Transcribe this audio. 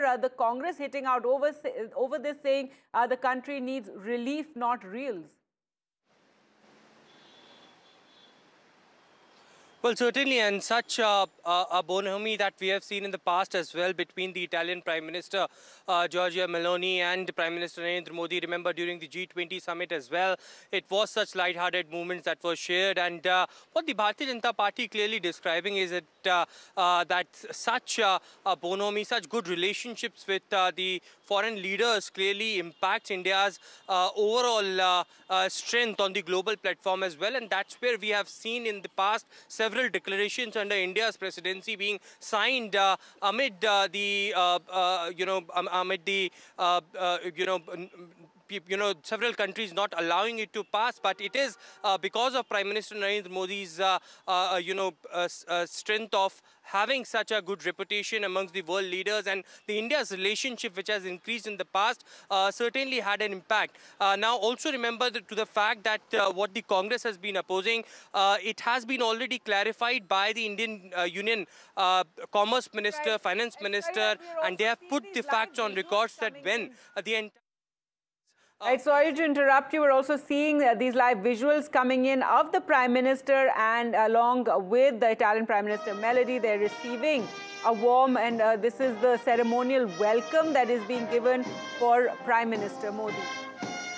the Congress hitting out over this, saying the country needs relief, not reels? Well, certainly, and such a bonhomie that we have seen in the past as well between the Italian Prime Minister Giorgia Meloni and Prime Minister Narendra Modi. Remember, during the G20 summit as well, it was such light-hearted movements that were shared. And what the Bharatiya Janata Party clearly describing is that such a bonhomie, such good relationships with the foreign leaders clearly impacts India's overall strength on the global platform as well. And that's where we have seen in the past several declarations under India's presidency being signed amid several countries not allowing it to pass, but it is because of Prime Minister Narendra Modi's strength of having such a good reputation amongst the world leaders, and the India's relationship, which has increased in the past, certainly had an impact. Now, also remember to the fact that what the Congress has been opposing, it has been already clarified by the Indian Union Commerce Minister, Finance Minister, and they have put the facts on records that when the entire Right, sorry to interrupt you. We're also seeing these live visuals coming in of the Prime Minister, and along with the Italian Prime Minister Meloni, they're receiving a warm, and this is the ceremonial welcome that is being given for Prime Minister Modi.